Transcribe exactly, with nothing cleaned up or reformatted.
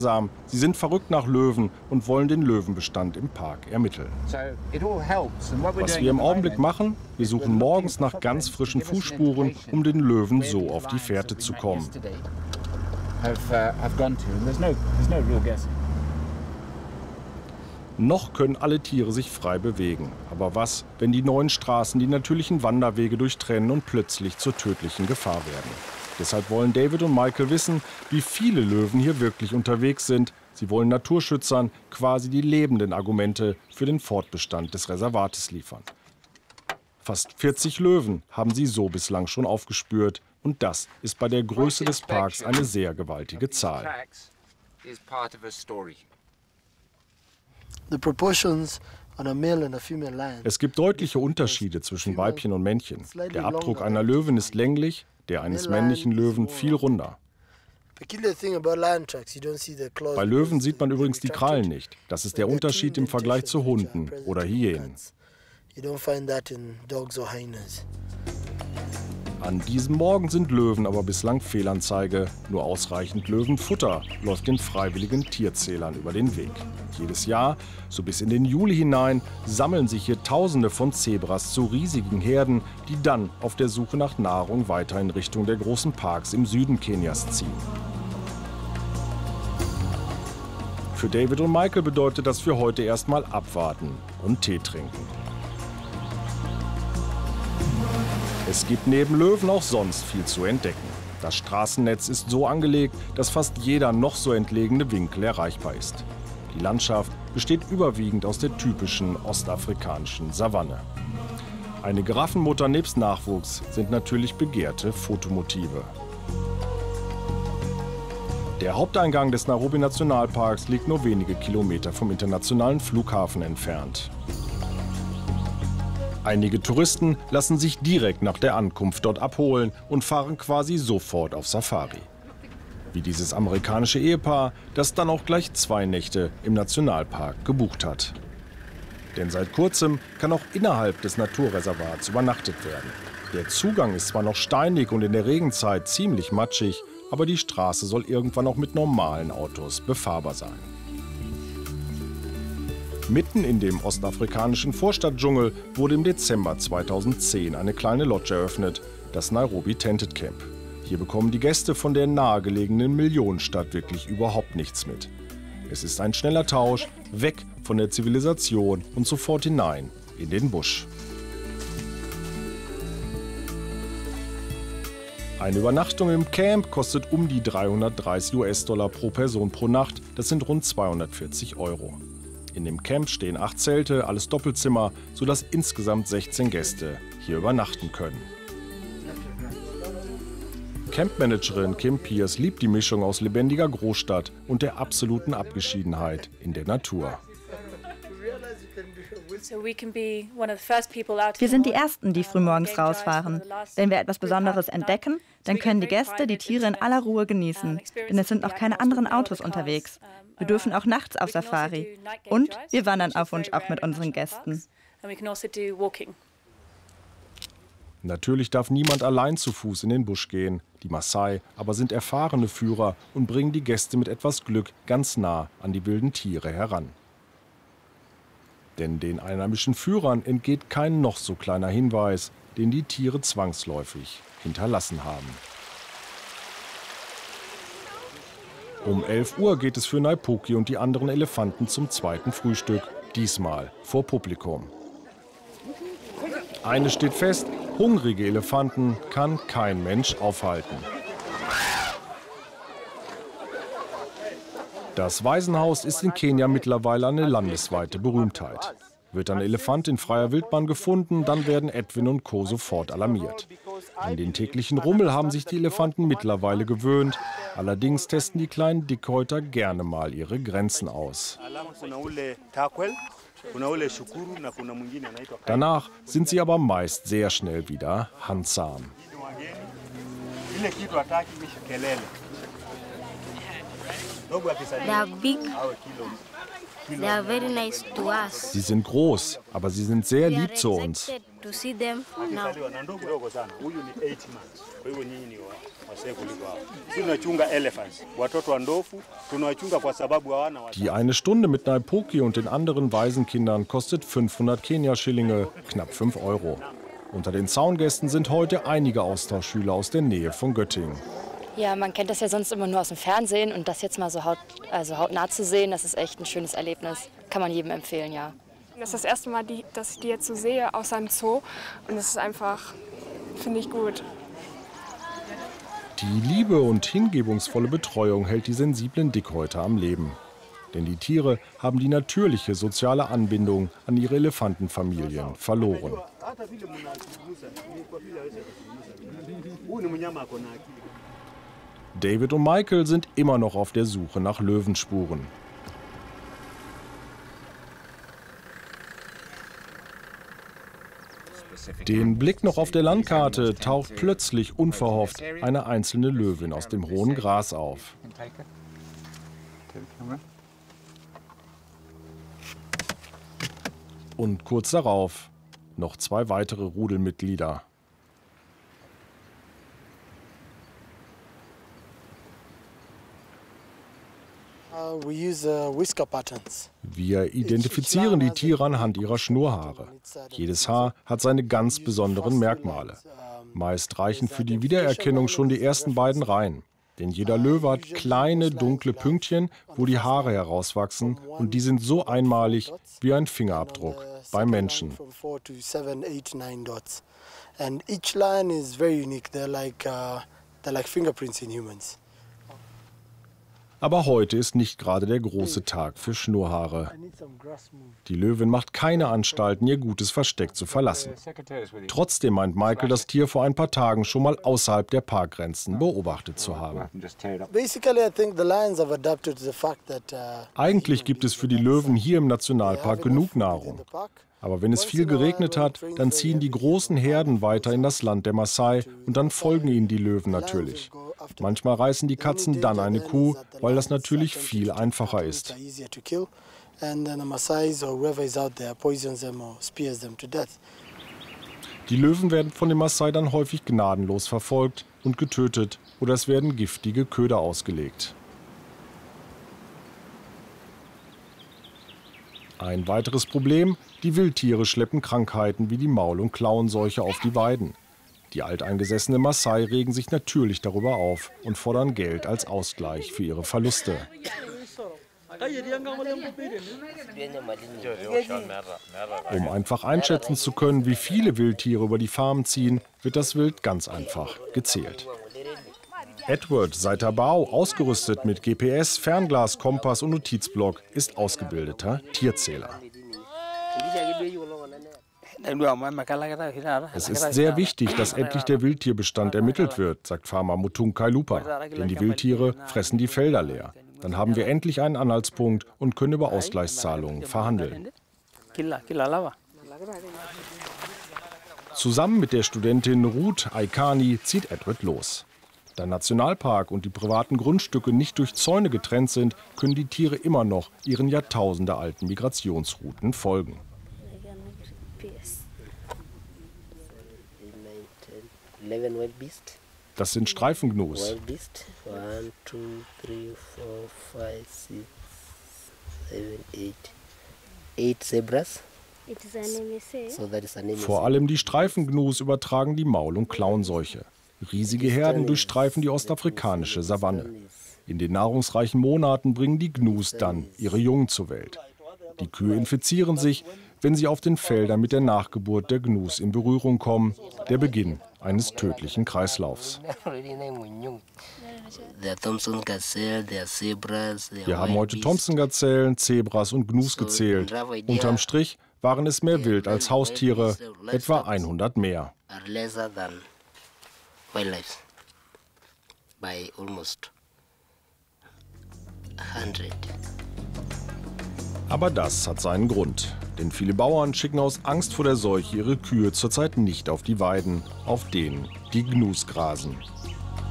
Sie sind verrückt nach Löwen und wollen den Löwenbestand im Park ermitteln. Was wir im Augenblick machen, wir suchen morgens nach ganz frischen Fußspuren, um den Löwen so auf die Fährte zu kommen. Noch können alle Tiere sich frei bewegen. Aber was, wenn die neuen Straßen die natürlichen Wanderwege durchtrennen und plötzlich zur tödlichen Gefahr werden? Deshalb wollen David und Michael wissen, wie viele Löwen hier wirklich unterwegs sind. Sie wollen Naturschützern quasi die lebenden Argumente für den Fortbestand des Reservates liefern. Fast vierzig Löwen haben sie so bislang schon aufgespürt. Und das ist bei der Größe des Parks eine sehr gewaltige Zahl. Es gibt deutliche Unterschiede zwischen Weibchen und Männchen. Der Abdruck einer Löwin ist länglich, der eines männlichen Löwen viel runder. Bei Löwen sieht man übrigens die Krallen nicht. Das ist der Unterschied im Vergleich zu Hunden oder Hyänen. An diesem Morgen sind Löwen aber bislang Fehlanzeige. Nur ausreichend Löwenfutter läuft den freiwilligen Tierzählern über den Weg. Jedes Jahr, so bis in den Juli hinein, sammeln sich hier Tausende von Zebras zu riesigen Herden, die dann auf der Suche nach Nahrung weiter in Richtung der großen Parks im Süden Kenias ziehen. Für David und Michael bedeutet das für heute erstmal abwarten und Tee trinken. Es gibt neben Löwen auch sonst viel zu entdecken. Das Straßennetz ist so angelegt, dass fast jeder noch so entlegene Winkel erreichbar ist. Die Landschaft besteht überwiegend aus der typischen ostafrikanischen Savanne. Eine Giraffenmutter nebst Nachwuchs sind natürlich begehrte Fotomotive. Der Haupteingang des Nairobi-Nationalparks liegt nur wenige Kilometer vom internationalen Flughafen entfernt. Einige Touristen lassen sich direkt nach der Ankunft dort abholen und fahren quasi sofort auf Safari. Wie dieses amerikanische Ehepaar, das dann auch gleich zwei Nächte im Nationalpark gebucht hat. Denn seit kurzem kann auch innerhalb des Naturreservats übernachtet werden. Der Zugang ist zwar noch steinig und in der Regenzeit ziemlich matschig, aber die Straße soll irgendwann auch mit normalen Autos befahrbar sein. Mitten in dem ostafrikanischen Vorstadtdschungel wurde im Dezember zweitausendzehn eine kleine Lodge eröffnet, das Nairobi Tented Camp. Hier bekommen die Gäste von der nahegelegenen Millionenstadt wirklich überhaupt nichts mit. Es ist ein schneller Tausch, weg von der Zivilisation und sofort hinein in den Busch. Eine Übernachtung im Camp kostet um die dreihundertdreißig US-Dollar pro Person pro Nacht, das sind rund zweihundertvierzig Euro. In dem Camp stehen acht Zelte, alles Doppelzimmer, sodass insgesamt sechzehn Gäste hier übernachten können. Campmanagerin Kim Pierce liebt die Mischung aus lebendiger Großstadt und der absoluten Abgeschiedenheit in der Natur. Wir sind die Ersten, die frühmorgens rausfahren. Wenn wir etwas Besonderes entdecken, dann können die Gäste die Tiere in aller Ruhe genießen, denn es sind noch keine anderen Autos unterwegs. Wir dürfen auch nachts auf Safari und wir wandern auf Wunsch auch mit unseren Gästen. Natürlich darf niemand allein zu Fuß in den Busch gehen. Die Maasai aber sind erfahrene Führer und bringen die Gäste mit etwas Glück ganz nah an die wilden Tiere heran. Denn den einheimischen Führern entgeht kein noch so kleiner Hinweis, den die Tiere zwangsläufig hinterlassen haben. Um elf Uhr geht es für Naipoki und die anderen Elefanten zum zweiten Frühstück, diesmal vor Publikum. Eines steht fest, hungrige Elefanten kann kein Mensch aufhalten. Das Waisenhaus ist in Kenia mittlerweile eine landesweite Berühmtheit. Wird ein Elefant in freier Wildbahn gefunden, dann werden Edwin und Co. sofort alarmiert. An den täglichen Rummel haben sich die Elefanten mittlerweile gewöhnt. Allerdings testen die kleinen Dickhäuter gerne mal ihre Grenzen aus. Danach sind sie aber meist sehr schnell wieder handsam. They are big. They are very nice to us. Sie sind groß, aber sie sind sehr We are lieb zu uns. excited to see them now. Die eine Stunde mit Naipoki und den anderen Waisenkindern kostet fünfhundert Kenia-Schillinge, knapp fünf Euro. Unter den Zaungästen sind heute einige Austauschschüler aus der Nähe von Göttingen. Ja, man kennt das ja sonst immer nur aus dem Fernsehen und das jetzt mal so haut, also hautnah zu sehen, das ist echt ein schönes Erlebnis. Kann man jedem empfehlen, ja. Das ist das erste Mal, die, dass ich die jetzt so sehe aus einem Zoo und das ist einfach, finde ich, gut. Die Liebe und hingebungsvolle Betreuung hält die sensiblen Dickhäuter am Leben. Denn die Tiere haben die natürliche soziale Anbindung an ihre Elefantenfamilien verloren. David und Michael sind immer noch auf der Suche nach Löwenspuren. Den Blick noch auf der Landkarte taucht plötzlich unverhofft eine einzelne Löwin aus dem hohen Gras auf. Und kurz darauf noch zwei weitere Rudelmitglieder. Wir identifizieren die Tiere anhand ihrer Schnurrhaare. Jedes Haar hat seine ganz besonderen Merkmale. Meist reichen für die Wiedererkennung schon die ersten beiden Reihen. Denn jeder Löwe hat kleine, dunkle Pünktchen, wo die Haare herauswachsen. Und die sind so einmalig wie ein Fingerabdruck beim Menschen. And each line is very unique. They're like, uh, they're like fingerprints in humans. Aber heute ist nicht gerade der große Tag für Schnurrhaare. Die Löwin macht keine Anstalten, ihr gutes Versteck zu verlassen. Trotzdem meint Michael, das Tier vor ein paar Tagen schon mal außerhalb der Parkgrenzen beobachtet zu haben. Eigentlich gibt es für die Löwen hier im Nationalpark genug Nahrung. Aber wenn es viel geregnet hat, dann ziehen die großen Herden weiter in das Land der Maasai und dann folgen ihnen die Löwen natürlich. Manchmal reißen die Katzen dann eine Kuh, weil das natürlich viel einfacher ist. Die Löwen werden von den Maasai dann häufig gnadenlos verfolgt und getötet oder es werden giftige Köder ausgelegt. Ein weiteres Problem: Die Wildtiere schleppen Krankheiten wie die Maul- und Klauenseuche auf die Weiden. Die alteingesessenen Maasai regen sich natürlich darüber auf und fordern Geld als Ausgleich für ihre Verluste. Um einfach einschätzen zu können, wie viele Wildtiere über die Farmen ziehen, wird das Wild ganz einfach gezählt. Edward Seitabao, ausgerüstet mit G P S, Fernglas, Kompass und Notizblock, ist ausgebildeter Tierzähler. Es ist sehr wichtig, dass endlich der Wildtierbestand ermittelt wird, sagt Farmer Mutunkai Lupa. Denn die Wildtiere fressen die Felder leer. Dann haben wir endlich einen Anhaltspunkt und können über Ausgleichszahlungen verhandeln. Zusammen mit der Studentin Ruth Aikani zieht Edward los. Da Nationalpark und die privaten Grundstücke nicht durch Zäune getrennt sind, können die Tiere immer noch ihren jahrtausendealten Migrationsrouten folgen. Das sind Streifengnus. Vor allem die Streifengnus übertragen die Maul- und Klauenseuche. Riesige Herden durchstreifen die ostafrikanische Savanne. In den nahrungsreichen Monaten bringen die Gnus dann ihre Jungen zur Welt. Die Kühe infizieren sich, wenn sie auf den Feldern mit der Nachgeburt der Gnus in Berührung kommen. Der Beginn eines tödlichen Kreislaufs. Wir haben heute Thompson-Gazellen, Zebras und Gnus gezählt. Unterm Strich waren es mehr Wild als Haustiere, etwa hundert mehr. Wildlife by almost hundred. Aber das hat seinen Grund. Denn viele Bauern schicken aus Angst vor der Seuche ihre Kühe zurzeit nicht auf die Weiden, auf denen die Gnus grasen.